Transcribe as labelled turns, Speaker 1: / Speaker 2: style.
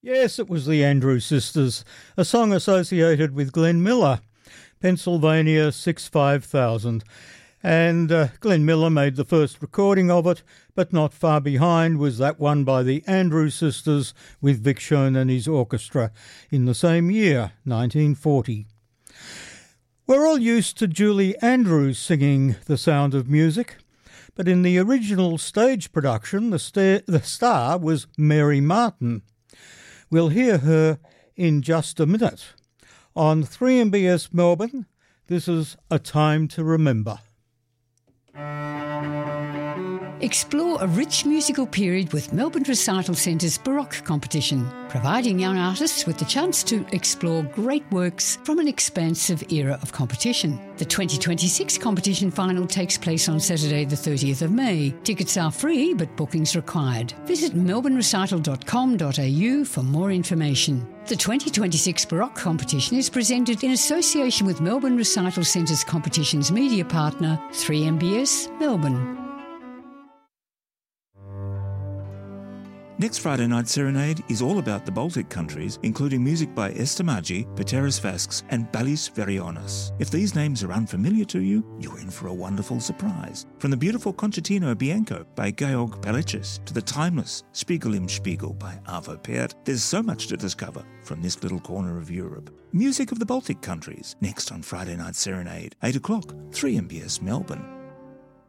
Speaker 1: Yes, it was the Andrews Sisters, a song associated with Glenn Miller, Pennsylvania 65000. And Glenn Miller made the first recording of it, but not far behind was that one by the Andrews Sisters with Vic Schoen and his orchestra in the same year, 1940. We're all used to Julie Andrews singing The Sound of Music, but in the original stage production, the star was Mary Martin. We'll hear her in just a minute. On 3MBS Melbourne, this is A Time to Remember.
Speaker 2: Explore a rich musical period with Melbourne Recital Centre's Baroque competition, providing young artists with the chance to explore great works from an expansive era of competition. The 2026 competition final takes place on Saturday the 30th of May. Tickets are free, but bookings required. Visit melbournerecital.com.au for more information. The 2026 Baroque competition is presented in association with Melbourne Recital Centre's competition's media partner, 3MBS Melbourne.
Speaker 3: Next Friday Night Serenade is all about the Baltic countries, including music by Estamagi, Peteris Vasks and Ballis Verionis. If these names are unfamiliar to you, you're in for a wonderful surprise. From the beautiful Concertino Bianco by Georg Palecis to the timeless Spiegel im Spiegel by Arvo Pärt, there's so much to discover from this little corner of Europe. Music of the Baltic countries, next on Friday Night Serenade, 8 o'clock, 3MBS Melbourne.